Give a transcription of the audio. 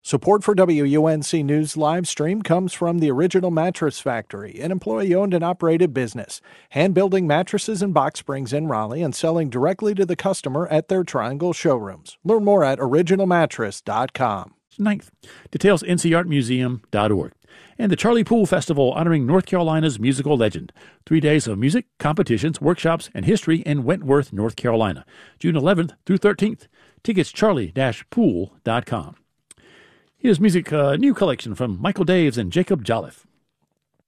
Support for WUNC News live stream comes from the Original Mattress Factory, an employee-owned and operated business, hand-building mattresses and box springs in Raleigh and selling directly to the customer at their Triangle showrooms. Learn more at originalmattress.com. 9th. Details ncartmuseum.org. And the Charlie Poole Festival honoring North Carolina's musical legend. 3 days of music, competitions, workshops, and history in Wentworth, North Carolina. June 11th through 13th. Tickets charlie-poole.com. Here's music, new collection from Michael Daves and Jacob Jolliffe.